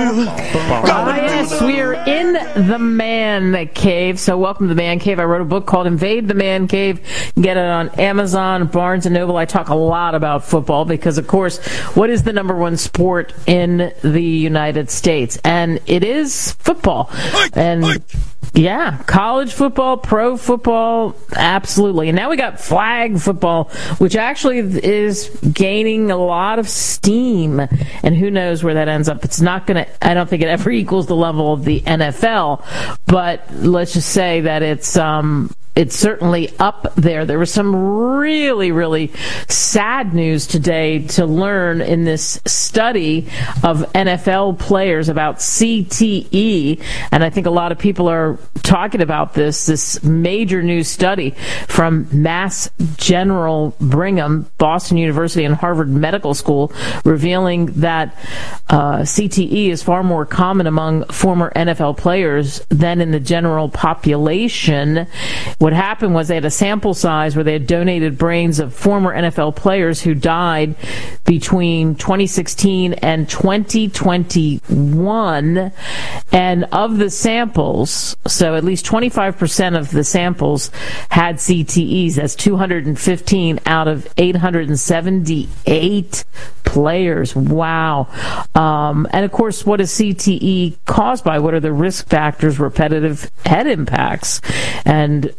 Yes, we are in the Man Cave. So welcome to the Man Cave. I wrote a book called Invade the Man Cave. You can get it on Amazon, Barnes & Noble. I talk a lot about football because, of course, what is the number one sport in the United States? And it is football. And yeah, college football, pro football, absolutely. And now we got flag football, which actually is gaining a lot of steam. And who knows where that ends up. It's not going to, I don't think it ever equals the level of the NFL, but let's just say that it's certainly up there. There was some really, really sad news today to learn in this study of NFL players about CTE, and I think a lot of people are talking about this major new study from Mass General Brigham, Boston University, and Harvard Medical School, revealing that CTE is far more common among former NFL players than in the general population. What happened was they had a sample size where they had donated brains of former NFL players who died between 2016 and 2021. And of the samples, so at least 25% of the samples had CTEs. That's 215 out of 878 players. Wow. And of course, what is CTE caused by? What are the risk factors? Repetitive head impacts and,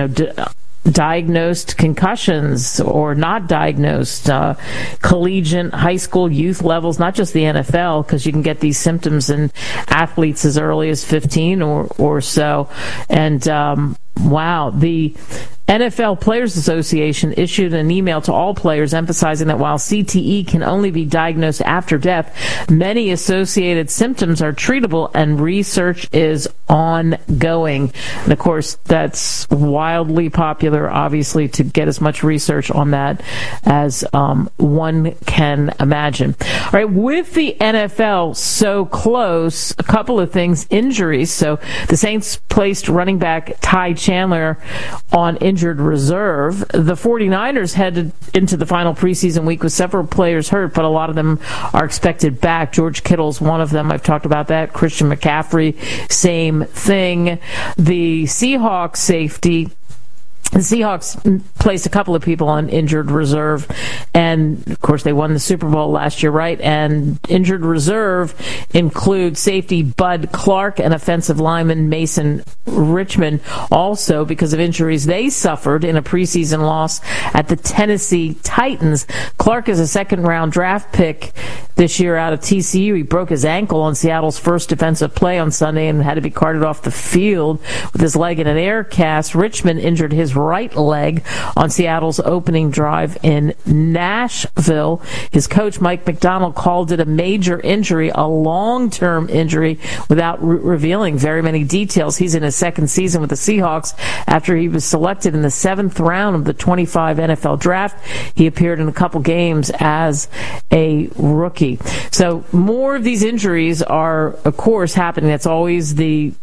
diagnosed concussions or not diagnosed, collegiate, high school, youth levels, not just the NFL, because you can get these symptoms in athletes as early as 15 or so. And wow, the NFL Players Association issued an email to all players emphasizing that while CTE can only be diagnosed after death, many associated symptoms are treatable and research is ongoing. And of course, that's wildly popular, obviously, to get as much research on that as one can imagine. All right, with the NFL so close, a couple of things, injuries. So the Saints placed running back Ty Chandler on injured reserve. The 49ers headed into the final preseason week with several players hurt, but a lot of them are expected back. George Kittle's one of them. I've talked about that. Christian McCaffrey, same thing. The Seahawks safety, the Seahawks placed a couple of people on injured reserve, and of course they won the Super Bowl last year, right? And injured reserve includes safety Bud Clark and offensive lineman Mason Richmond, also because of injuries they suffered in a preseason loss at the Tennessee Titans. Clark is a second-round draft pick this year out of TCU. He broke his ankle on Seattle's first defensive play on Sunday and had to be carted off the field with his leg in an air cast. Richmond injured his right leg on Seattle's opening drive in Nashville. His coach, Mike McDonald, called it a major injury, a long-term injury, without revealing very many details. He's in his second season with the Seahawks after he was selected in the 7th round of the 25 NFL draft. He appeared in a couple games as a rookie. So more of these injuries are, of course, happening. That's always the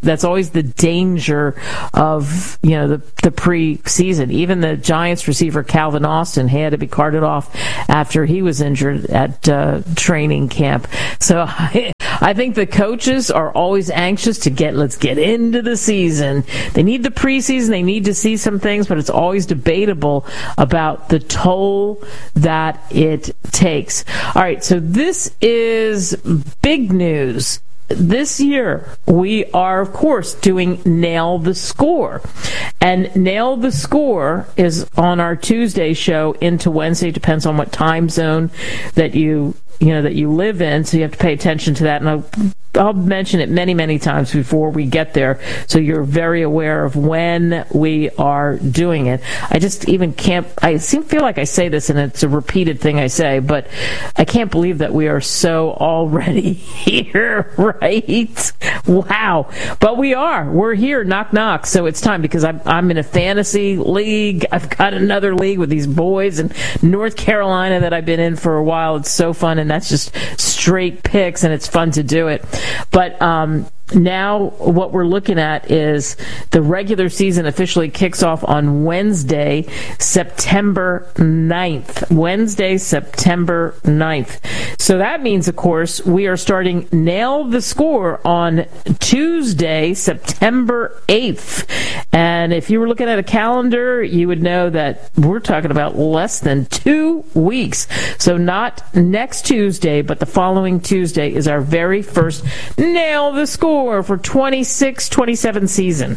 danger of, the pre-season. Even the Giants receiver Calvin Austin had to be carted off after he was injured at training camp. So I think the coaches are always anxious to let's get into the season. They need the preseason. They need to see some things, but it's always debatable about the toll that it takes. All right, so this is big news. This year, we are, of course, doing Nail the Score. And Nail the Score is on our Tuesday show into Wednesday. Depends on what time zone that you live in, so you have to pay attention to that. And I'll mention it many, many times before we get there, so you're very aware of when we are doing it. I just even can't, feel like I say this and it's a repeated thing I say, but I can't believe that we are so already here, right? Wow. But we're here, knock, knock. So it's time, because I'm in a fantasy league. I've got another league with these boys in North Carolina that I've been in for a while. It's so fun, and that's just straight picks, and it's fun to do it. But now what we're looking at is the regular season officially kicks off on Wednesday, September 9th. Wednesday, September 9th. So that means, of course, we are starting Nail the Score on Tuesday, September 8th. And if you were looking at a calendar, you would know that we're talking about less than 2 weeks. So not next Tuesday, but the following Tuesday is our very first Nail the Score for 26-27 season.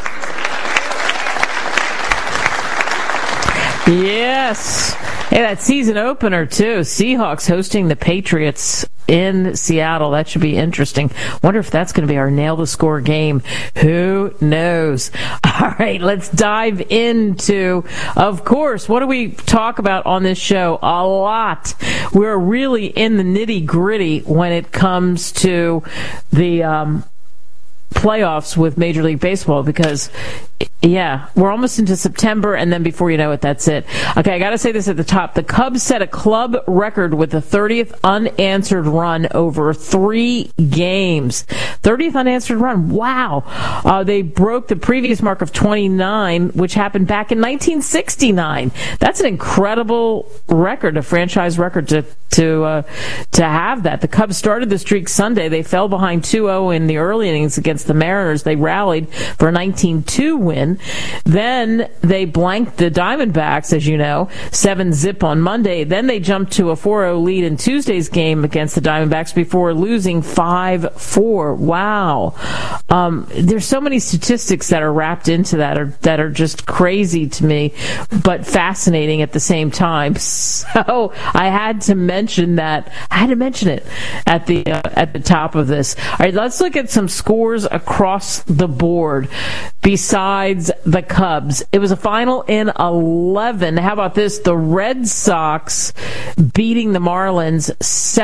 Yes. Hey, that season opener, too. Seahawks hosting the Patriots in Seattle. That should be interesting. Wonder if that's going to be our Nail the Score game. Who knows? All right, let's dive into, of course, what do we talk about on this show? A lot. We're really in the nitty-gritty when it comes to the playoffs with Major League Baseball, because we're almost into September, and then before you know it, that's it. Okay, I got to say this at the top. The Cubs set a club record with the 30th unanswered run over 3 games. 30th unanswered run. Wow. They broke the previous mark of 29, which happened back in 1969. That's an incredible record, a franchise record to have that. The Cubs started the streak Sunday. They fell behind 2-0 in the early innings against the Mariners. They rallied for a 19-2 win. Then they blanked the Diamondbacks, as you know, 7-0 on Monday. Then they jumped to a 4-0 lead in Tuesday's game against the Diamondbacks before losing 5-4. Wow. There's so many statistics that are wrapped into that are just crazy to me, but fascinating at the same time. So I had to mention that. I had to mention it at the top of this. All right, let's look at some scores across the board besides the Cubs. It was a final in 11. How about this? The Red Sox beating the Marlins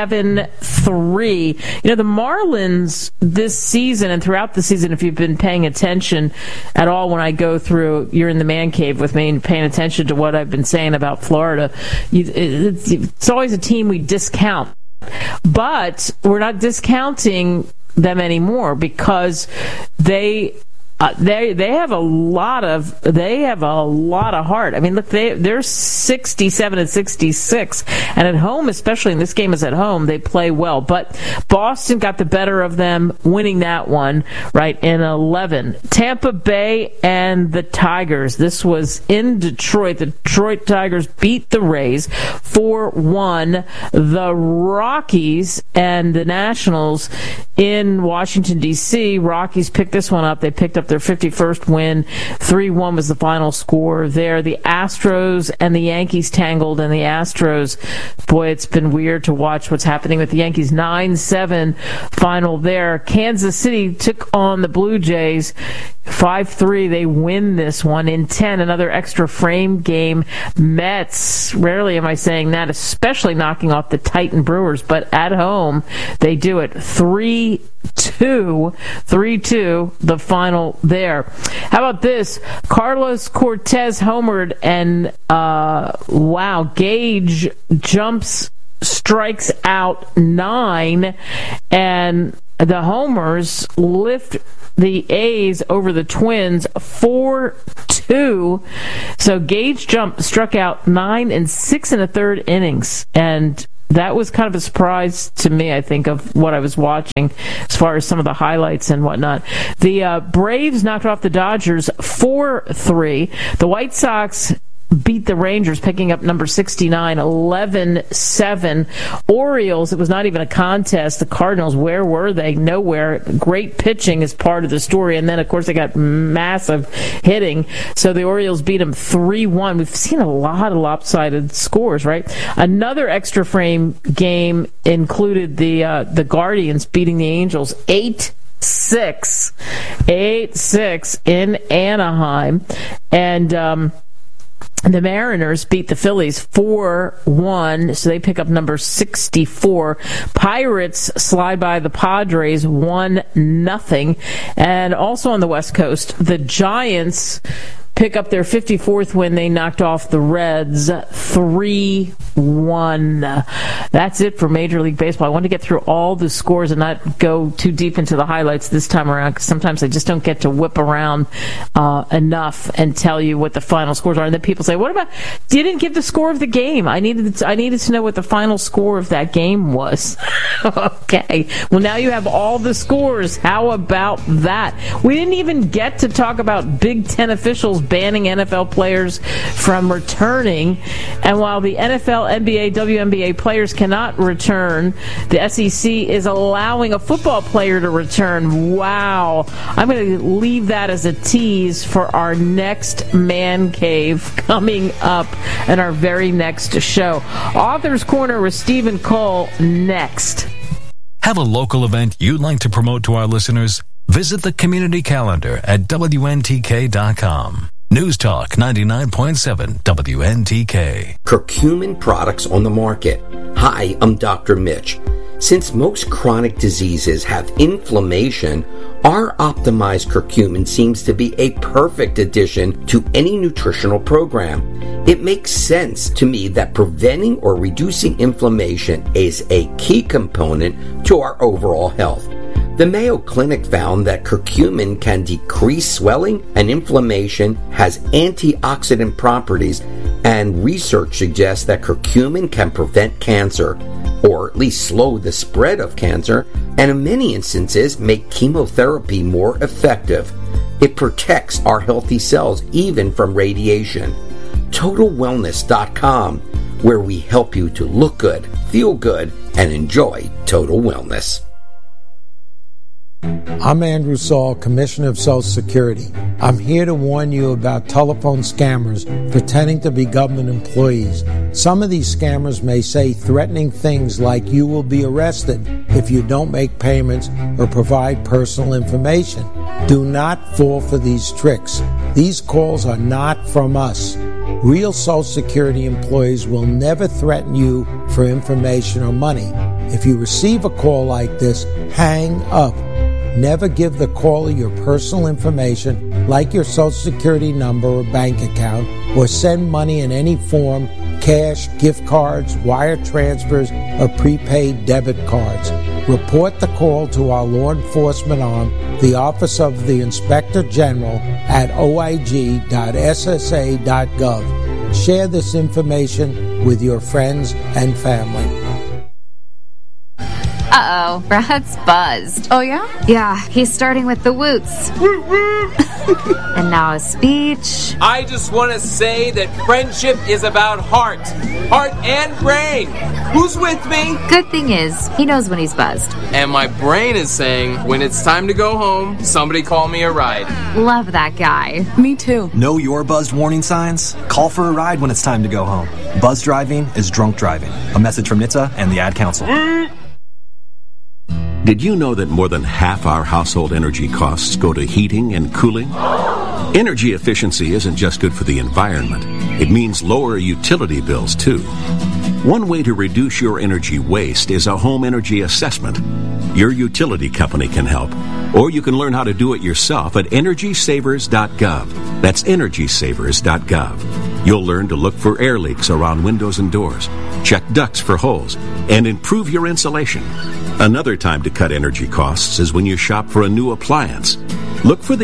7-3. You know, the Marlins this season and throughout the season, if you've been paying attention at all when I go through, you're in the man cave with me and paying attention to what I've been saying about Florida, it's always a team we discount. But we're not discounting them anymore because they have a lot of heart. I mean, look, they're 67-66, and at home, especially, and this game is at home, they play well. But Boston got the better of them, winning that one right in 11. Tampa Bay and the Tigers. This was in Detroit. The Detroit Tigers beat the Rays 4-1. The Rockies and the Nationals in Washington D.C. Rockies picked this one up. They picked up their 51st win. 3-1 was the final score there. The Astros and the Yankees tangled, and the Astros, boy, it's been weird to watch what's happening with the Yankees. 9-7 final there. Kansas City took on the Blue Jays 5-3. They win this one. In 10, another extra frame game. Mets, rarely am I saying that, especially knocking off the Titan Brewers, but at home they do it. 3-2, the final there. How about this? Carlos Cortez homered, and Gage strikes out 9, and the homers lift the A's over the Twins 4-2. So Gage struck out 9 and 6 1/3 innings, and that was kind of a surprise to me, I think, of what I was watching as far as some of the highlights and whatnot. The Braves knocked off the Dodgers 4-3. The White Sox beat the Rangers, picking up number 69, 11-7. Orioles, it was not even a contest. The Cardinals, where were they? Nowhere. Great pitching is part of the story. And then, of course, they got massive hitting. So the Orioles beat them 3-1. We've seen a lot of lopsided scores, right? Another extra frame game included the Guardians beating the Angels 8-6 in Anaheim. And the Mariners beat the Phillies 4-1, so they pick up number 64. Pirates slide by the Padres 1-0. And also on the West Coast, the Giants pick up their 54th win. They knocked off the Reds 3-1. That's it for Major League Baseball. I want to get through all the scores and not go too deep into the highlights this time around, because sometimes I just don't get to whip around enough and tell you what the final scores are. And then people say, what about, didn't give the score of the game? I needed to know what the final score of that game was. Okay. Well, now you have all the scores. How about that? We didn't even get to talk about Big Ten officials banning NFL players from returning. And while the NFL, NBA, WNBA players cannot return, the SEC is allowing a football player to return. Wow. I'm going to leave that as a tease for our next Man Cave coming up in our very next show. Author's Corner with Stephen Cole next. Have a local event you'd like to promote to our listeners? Visit the community calendar at WNTK.com. News Talk 99.7 WNTK. Curcumin products on the market. Hi, I'm Dr. Mitch. Since most chronic diseases have inflammation, our optimized curcumin seems to be a perfect addition to any nutritional program. It makes sense to me that preventing or reducing inflammation is a key component to our overall health. The Mayo Clinic found that curcumin can decrease swelling and inflammation, has antioxidant properties, and research suggests that curcumin can prevent cancer, or at least slow the spread of cancer, and in many instances make chemotherapy more effective. It protects our healthy cells even from radiation. TotalWellness.com, where we help you to look good, feel good, and enjoy total wellness. I'm Andrew Saul, Commissioner of Social Security. I'm here to warn you about telephone scammers pretending to be government employees. Some of these scammers may say threatening things like you will be arrested if you don't make payments or provide personal information. Do not fall for these tricks. These calls are not from us. Real Social Security employees will never threaten you for information or money. If you receive a call like this, hang up. Never give the caller your personal information, like your Social Security number or bank account, or send money in any form, cash, gift cards, wire transfers, or prepaid debit cards. Report the call to our law enforcement arm, the Office of the Inspector General, at oig.ssa.gov. Share this information with your friends and family. Uh-oh, Brad's buzzed. Oh, yeah? Yeah, he's starting with the woots. And now a speech. I just want to say that friendship is about heart and brain. Who's with me? Good thing is, he knows when he's buzzed. And my brain is saying, when it's time to go home, somebody call me a ride. Love that guy. Me too. Know your buzzed warning signs? Call for a ride when it's time to go home. Buzz driving is drunk driving. A message from NHTSA and the Ad Council. Did you know that more than half our household energy costs go to heating and cooling? Energy efficiency isn't just good for the environment. It means lower utility bills, too. One way to reduce your energy waste is a home energy assessment. Your utility company can help, or you can learn how to do it yourself at EnergySavers.gov. That's EnergySavers.gov. You'll learn to look for air leaks around windows and doors, check ducts for holes, and improve your insulation. Another time to cut energy costs is when you shop for a new appliance. Look for the